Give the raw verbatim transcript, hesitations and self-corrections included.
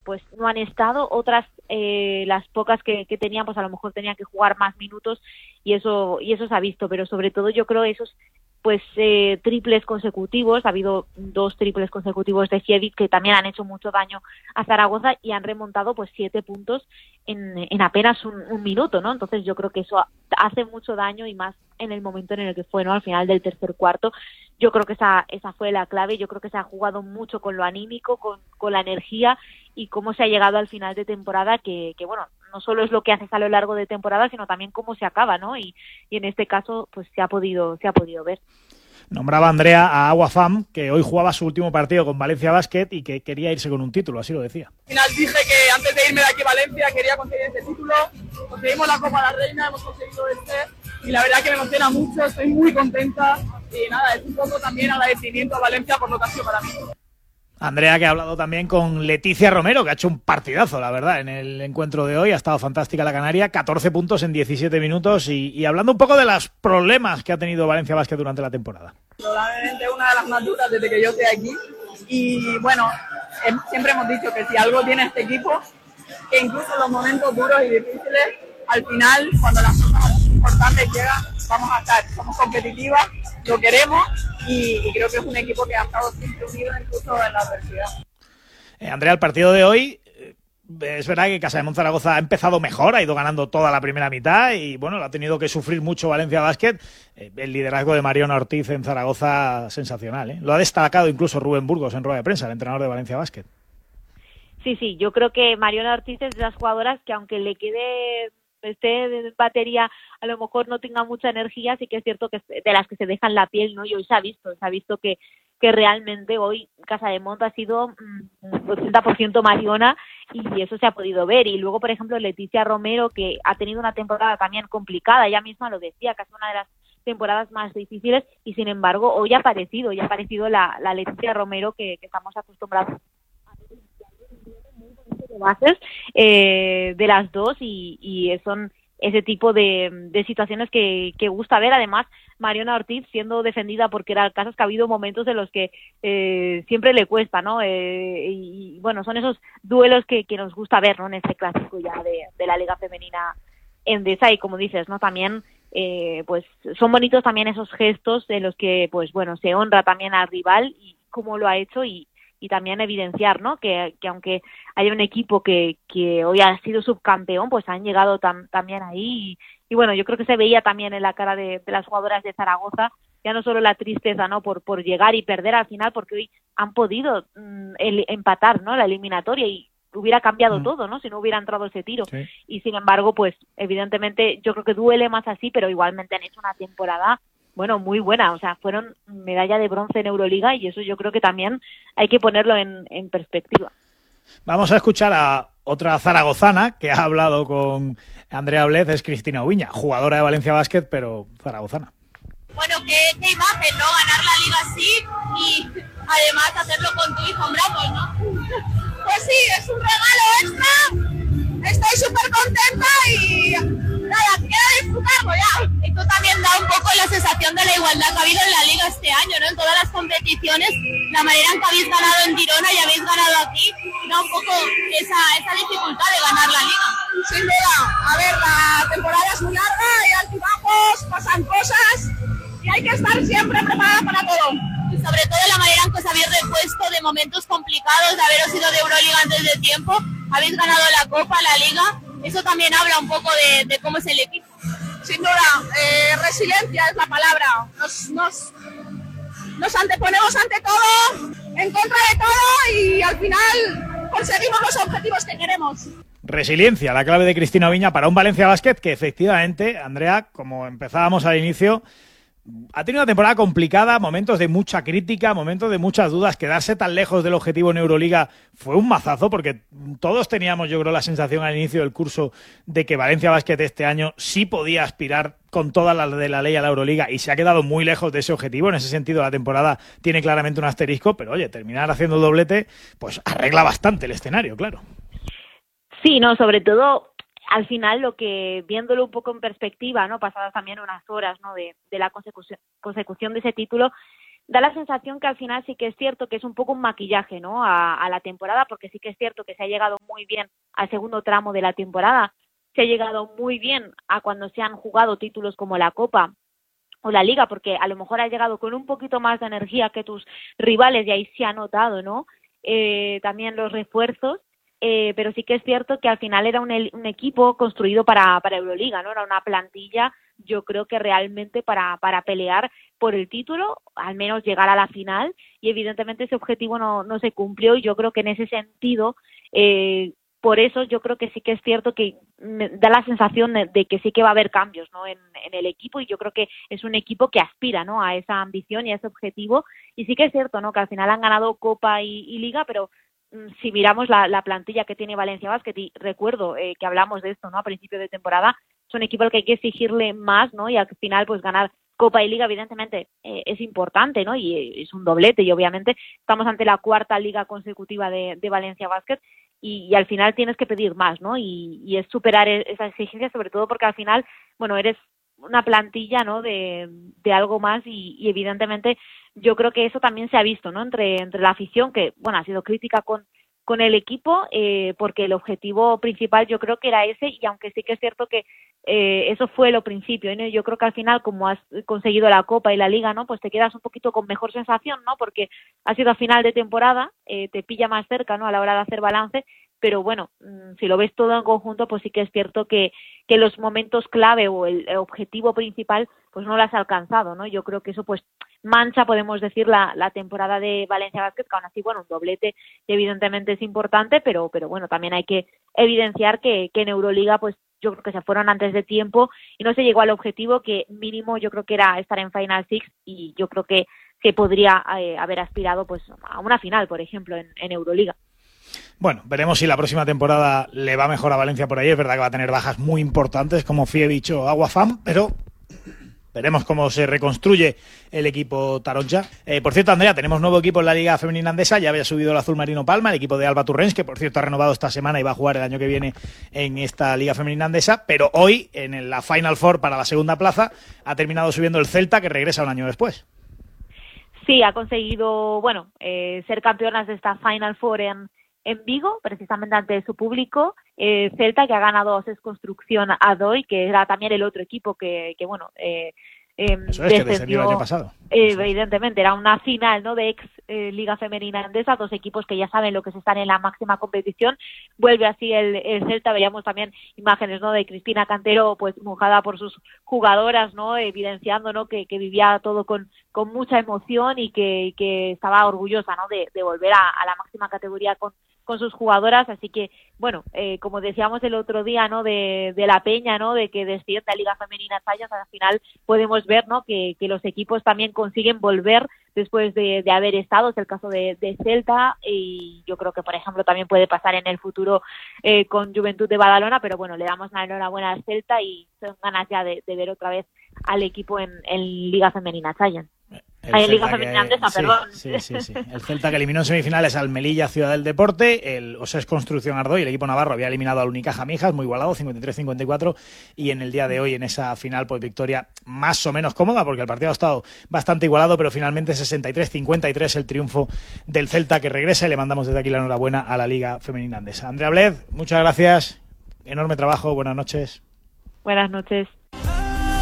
pues no han estado, otras eh, las pocas que, que tenían pues a lo mejor tenían que jugar más minutos y eso y eso se ha visto, pero sobre todo yo creo esos pues eh, triples consecutivos, ha habido dos triples consecutivos de Sievic que también han hecho mucho daño a Zaragoza y han remontado pues siete puntos en, en apenas un, un minuto, ¿no? Entonces yo creo que eso hace mucho daño y más en el momento en el que fue, ¿no? Al final del tercer cuarto, yo creo que esa esa fue la clave, yo creo que se ha jugado mucho con lo anímico, con, con la energía y cómo se ha llegado al final de temporada que, que bueno, no solo es lo que haces a lo largo de temporada, sino también cómo se acaba, ¿no? Y, y en este caso, pues se ha podido, se ha podido ver. Nombraba Andrea a Aguafam, que hoy jugaba su último partido con Valencia Basket y que quería irse con un título, así lo decía. Al final dije que antes de irme de aquí a Valencia quería conseguir este título, conseguimos la Copa de la Reina, hemos conseguido este, y la verdad que me emociona mucho, estoy muy contenta, y nada, es un poco también agradecimiento a Valencia por lo que ha sido para mí. Andrea, que ha hablado también con Leticia Romero, que ha hecho un partidazo, la verdad, en el encuentro de hoy. Ha estado fantástica la canaria, catorce puntos en diecisiete minutos y, y hablando un poco de los problemas que ha tenido Valencia Basket durante la temporada. Probablemente una de las más duras desde que yo estoy aquí y bueno, siempre hemos dicho que si algo tiene este equipo, que incluso en los momentos duros y difíciles, al final, cuando las cosas importantes llegan, vamos a estar, somos competitivas, lo queremos y, y creo que es un equipo que ha estado siempre unido incluso en la adversidad. Eh, Andrea, el partido de hoy, eh, es verdad que Casa de Monzaragoza ha empezado mejor, ha ido ganando toda la primera mitad y bueno, lo ha tenido que sufrir mucho Valencia Basket. Eh, el liderazgo de Mariona Ortiz en Zaragoza, sensacional, ¿eh? Lo ha destacado incluso Rubén Burgos en rueda de prensa, el entrenador de Valencia Basket. Sí, sí, yo creo que Mariona Ortiz es de las jugadoras que aunque le quede esté de batería, a lo mejor no tenga mucha energía, sí que es cierto que de las que se dejan la piel, ¿no? Y hoy se ha visto, se ha visto que, que realmente hoy Casa de Monta ha sido mmm, ochenta por ciento Mariona y eso se ha podido ver. Y luego, por ejemplo, Leticia Romero, que ha tenido una temporada también complicada, ella misma lo decía, que ha sido una de las temporadas más difíciles y sin embargo hoy ha aparecido, hoy ha aparecido la, la Leticia Romero que, que estamos acostumbrados de bases eh, de las dos y, y son ese tipo de, de situaciones que, que gusta ver. Además, Mariona Ortiz siendo defendida porque era el caso, es que ha habido momentos en los que eh, siempre le cuesta, ¿no? Eh, y, y bueno, son esos duelos que, que nos gusta ver, ¿no? En este clásico ya de, de la Liga Femenina Endesa y como dices, ¿no? También eh, pues son bonitos también esos gestos en los que pues bueno, se honra también al rival y cómo lo ha hecho y y también evidenciar, ¿no? Que, que aunque haya un equipo que, que hoy ha sido subcampeón, pues han llegado tam, también ahí y, y bueno, yo creo que se veía también en la cara de, de las jugadoras de Zaragoza, ya no solo la tristeza, ¿no? Por, por llegar y perder al final, porque hoy han podido mmm, el, empatar, ¿no? La eliminatoria y hubiera cambiado mm. todo, ¿no? Si no hubiera entrado ese tiro. Sí. Y sin embargo, pues evidentemente yo creo que duele más así, pero igualmente han hecho una temporada bueno, muy buena, o sea, fueron medalla de bronce en Euroliga y eso yo creo que también hay que ponerlo en, en perspectiva. Vamos a escuchar a otra zaragozana que ha hablado con Andrea Blez, es Cristina Ubiña, jugadora de Valencia Basket, pero zaragozana. Bueno, qué, qué imagen, ¿no? Ganar la liga así y además hacerlo con tu hijo en brazos, ¿no? Pues sí, es un regalo extra, estoy súper contenta y nada, quiero disfrutarlo ya. Y tú también da un poco la sensación de la igualdad que ha habido en la liga este año, ¿no? En todas las competiciones, la manera en que habéis ganado en Girona y habéis ganado aquí, da un poco esa, esa dificultad de ganar la liga. Sin duda, a ver, la temporada es muy larga, hay altibajos, pasan cosas y hay que estar siempre preparada para todo. Y sobre todo la manera en que os habéis repuesto de momentos complicados, de haberos ido de Euroliga antes de tiempo, habéis ganado la Copa, la Liga, eso también habla un poco de, de cómo es el equipo. Sin duda, eh, resiliencia es la palabra, nos, nos, nos anteponemos ante todo, en contra de todo y al final conseguimos los objetivos que queremos. Resiliencia, la clave de Cristina Ubiña para un Valencia Basket que efectivamente, Andrea, como empezábamos al inicio, ha tenido una temporada complicada, momentos de mucha crítica, momentos de muchas dudas. Quedarse tan lejos del objetivo en Euroliga fue un mazazo porque todos teníamos, yo creo, la sensación al inicio del curso de que Valencia Basket este año sí podía aspirar con todas las de la ley a la Euroliga y se ha quedado muy lejos de ese objetivo. En ese sentido, la temporada tiene claramente un asterisco, pero oye, terminar haciendo el doblete, pues arregla bastante el escenario, claro. Sí, no, sobre todo al final lo que, viéndolo un poco en perspectiva, ¿no? Pasadas también unas horas, ¿no? De, de la consecución, consecución de ese título, da la sensación que al final sí que es cierto que es un poco un maquillaje, ¿no?, a, a la temporada, porque sí que es cierto que se ha llegado muy bien al segundo tramo de la temporada, se ha llegado muy bien a cuando se han jugado títulos como la Copa o la Liga, porque a lo mejor has llegado con un poquito más de energía que tus rivales y ahí se ha notado, ¿no?, eh, también los refuerzos, eh, pero sí que es cierto que al final era un, un equipo construido para, para Euroliga, ¿no?, era una plantilla, yo creo que realmente para, para pelear por el título, al menos llegar a la final, y evidentemente ese objetivo no, no se cumplió, y yo creo que en ese sentido, eh, por eso yo creo que sí que es cierto que me da la sensación de, de que sí que va a haber cambios, ¿no?, en, en el equipo, y yo creo que es un equipo que aspira, ¿no?, a esa ambición y a ese objetivo, y sí que es cierto, ¿no?, que al final han ganado Copa y, y Liga, pero si miramos la, la plantilla que tiene Valencia Basket, y recuerdo eh, que hablamos de esto, ¿no?, a principio de temporada, es un equipo al que hay que exigirle más, ¿no?, y al final pues ganar Copa y Liga evidentemente eh, es importante, ¿no?, y eh, es un doblete, y obviamente estamos ante la cuarta liga consecutiva de, de Valencia Basket, y, y al final tienes que pedir más, ¿no?, y, y es superar esa exigencia, sobre todo porque al final, bueno, eres una plantilla, ¿no?, de, de algo más, y, y evidentemente yo creo que eso también se ha visto, ¿no?, entre, entre la afición, que, bueno, ha sido crítica con, con el equipo, eh, porque el objetivo principal yo creo que era ese, y aunque sí que es cierto que eh, eso fue lo principio, ¿no?, yo creo que al final, como has conseguido la Copa y la Liga, ¿no?, pues te quedas un poquito con mejor sensación, ¿no?, porque ha sido a final de temporada, eh, te pilla más cerca, ¿no?, a la hora de hacer balance, pero bueno, si lo ves todo en conjunto, pues sí que es cierto que, que los momentos clave o el objetivo principal, pues no lo has alcanzado, ¿no? Yo creo que eso pues mancha, podemos decir, la, la temporada de Valencia Basket, que aún así, bueno, un doblete evidentemente es importante, pero, pero bueno, también hay que evidenciar que, que en Euroliga, pues yo creo que se fueron antes de tiempo y no se llegó al objetivo que mínimo yo creo que era estar en Final Six, y yo creo que, que podría eh, haber aspirado pues a una final, por ejemplo, en, en Euroliga. Bueno, veremos si la próxima temporada le va mejor a Valencia por ahí. Es verdad que va a tener bajas muy importantes como Fievich o Aguafam, pero veremos cómo se reconstruye el equipo taronja. Eh, por cierto, Andrea, tenemos nuevo equipo en la Liga Femenina Andesa. Ya había subido el Azul Marino Palma, el equipo de Alba Turrens, que por cierto ha renovado esta semana y va a jugar el año que viene en esta Liga Femenina Andesa. Pero hoy, en la Final Four para la segunda plaza, ha terminado subiendo el Celta, que regresa un año después. Sí, ha conseguido, bueno, eh, ser campeonas de esta Final Four en en Vigo, precisamente ante su público. eh, Celta, que ha ganado Oses Construcción Adoy, que era también el otro equipo que, que bueno, eh, eh, Eso es, descendió, que descendió el año pasado. Eh, evidentemente, era una final, ¿no?, de ex eh, Liga Femenina Andesa, dos equipos que ya saben lo que se están en la máxima competición. Vuelve así el, el Celta, veíamos también imágenes, ¿no?, de Cristina Cantero, pues mojada por sus jugadoras, ¿no?, evidenciando, ¿no?, que, que vivía todo con, con mucha emoción y que, que estaba orgullosa, ¿no?, de, de volver a, a la máxima categoría con con sus jugadoras, así que, bueno, eh, como decíamos el otro día, ¿no?, de, de la Peña, ¿no?, de que desciende a Liga Femenina Zayas, al final podemos ver, ¿no?, que, que los equipos también consiguen volver después de, de haber estado, es el caso de, de Celta, y yo creo que, por ejemplo, también puede pasar en el futuro eh, con Juventud de Badalona, pero bueno, le damos la enhorabuena al Celta y son ganas ya de, de ver otra vez al equipo en, en Liga Femenina Zayas. El en Liga Femenina Andesa, sí, perdón. Sí, sí, sí. El Celta, que eliminó en semifinales al Melilla Ciudad del Deporte, el Oses Construcción Ardoy, el equipo navarro, había eliminado al Unicaja Mijas, muy igualado, cincuenta y tres cincuenta y cuatro, y en el día de hoy, en esa final, pues victoria más o menos cómoda, porque el partido ha estado bastante igualado, pero finalmente sesenta y tres cincuenta y tres el triunfo del Celta, que regresa, y le mandamos desde aquí la enhorabuena a la Liga Femenina Andesa. Andrea Bled, muchas gracias, enorme trabajo, buenas noches. Buenas noches.